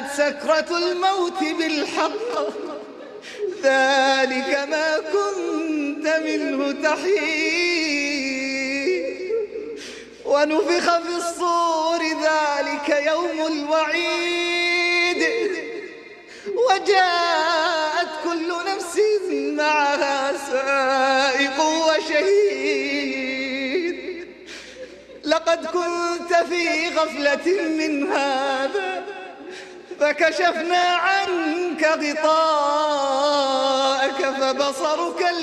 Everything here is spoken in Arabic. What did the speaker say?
سكرة الموت بالحق، ذلك ما كنت منه تحيد. ونفخ في الصور، ذلك يوم الوعيد. وجاءت كل نفس معها سائق وشهيد. لقد كنت في غفلة من هذا فكشفنا عنك غطاءك فبصرك